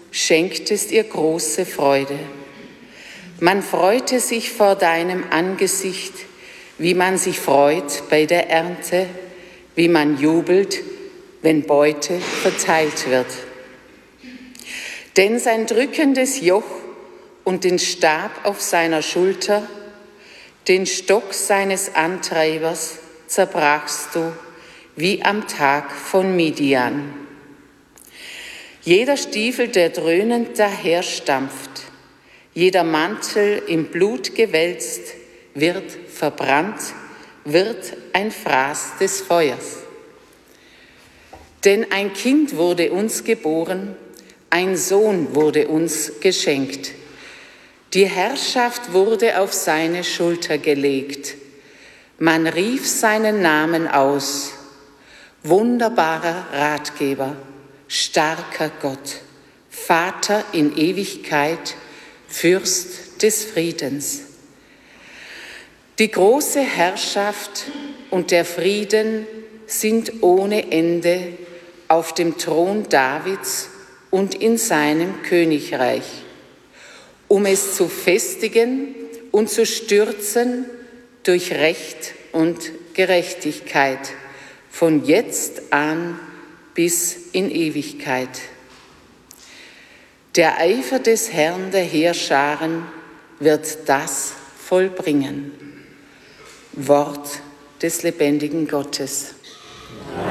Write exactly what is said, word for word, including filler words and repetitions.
schenktest ihr große Freude. Man freute sich vor deinem Angesicht, wie man sich freut bei der Ernte, wie man jubelt, wenn Beute verteilt wird. Denn sein drückendes Joch und den Stab auf seiner Schulter, den Stock seines Antreibers zerbrachst du, wie am Tag von Midian. Jeder Stiefel, der dröhnend daherstampft, jeder Mantel im Blut gewälzt, wird verbrannt, wird ein Fraß des Feuers. Denn ein Kind wurde uns geboren, ein Sohn wurde uns geschenkt. Die Herrschaft wurde auf seine Schulter gelegt. Man rief seinen Namen aus. Wunderbarer Ratgeber, starker Gott, Vater in Ewigkeit, Fürst des Friedens. Die große Herrschaft und der Frieden sind ohne Ende auf dem Thron Davids und in seinem Königreich, um es zu festigen und zu stürzen durch Recht und Gerechtigkeit, von jetzt an bis in Ewigkeit. Der Eifer des Herrn der Heerscharen wird das vollbringen. Wort des lebendigen Gottes.